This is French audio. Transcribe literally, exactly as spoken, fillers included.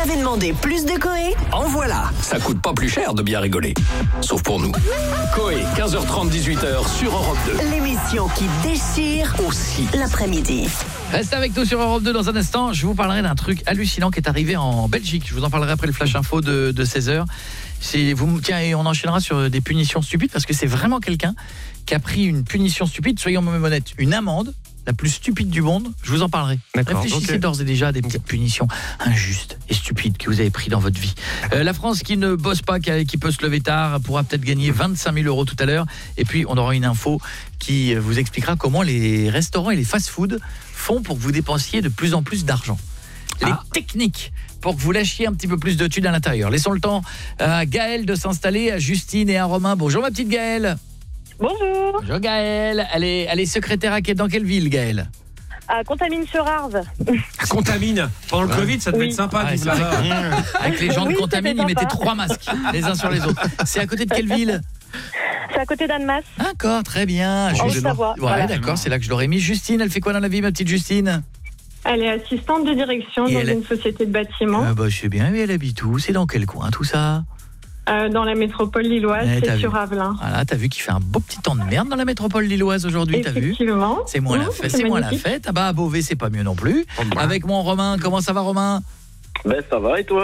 avez demandé plus de Coé? En voilà. Ça coûte pas plus cher de bien rigoler. Sauf pour nous. Coé, quinze heures trente, dix-huit heures sur Europe deux. L'émission qui déchire Aussi l'après-midi. Restez avec nous sur Europe deux dans un instant. Je vous parlerai d'un truc hallucinant qui est arrivé en Belgique. Je vous en parlerai après le flash info de, de seize heures. C'est, vous, tiens, et on enchaînera sur des punitions stupides parce que c'est vraiment quelqu'un qui a pris une punition stupide, soyons même honnêtes, une amende, la plus stupide du monde. Je vous en parlerai. D'accord, Réfléchissez okay. d'ores et déjà à des petites punitions injustes et stupides que vous avez pris dans votre vie. Euh, la France qui ne bosse pas, qui, a, qui peut se lever tard, pourra peut-être gagner vingt-cinq mille euros tout à l'heure. Et puis, on aura une info qui vous expliquera comment les restaurants et les fast-food font pour que vous dépensiez de plus en plus d'argent. Les ah. techniques pour que vous lâchiez un petit peu plus de thunes à l'intérieur. Laissons le temps à Gaëlle de s'installer, à Justine et à Romain. Bonjour ma petite Gaëlle. Bonjour. Bonjour Gaëlle. Elle est, elle est secrétaire à dans quelle ville, Gaëlle? À Contamine-sur-Arve. À Contamine. Pendant le ouais. Covid, ça devait oui. être sympa. Ah, vivre là-bas. Avec les gens de oui, Contamine, ils mettaient trois masques les uns sur les autres. C'est à côté de quelle ville? C'est à côté d'Annemasse. D'accord, très bien. En Haute-Savoie. Ouais, voilà. d'accord, c'est là que je l'aurais mis. Justine, elle fait quoi dans la vie, ma petite Justine? Elle est assistante de direction Et dans elle... une société de bâtiment. Ah bah, je sais bien, mais elle habite où? C'est dans quel coin tout ça? euh, Dans la métropole lilloise, eh, c'est vu. sur Avelin. Voilà, t'as vu qu'il fait un beau petit temps de merde dans la métropole lilloise aujourd'hui, t'as vu? Effectivement. C'est moins, mmh, la fête, c'est c'est moins la magnifique. fête. Ah bah à Beauvais, c'est pas mieux non plus. Avec mon Romain, comment ça va Romain? Ben ça va et toi?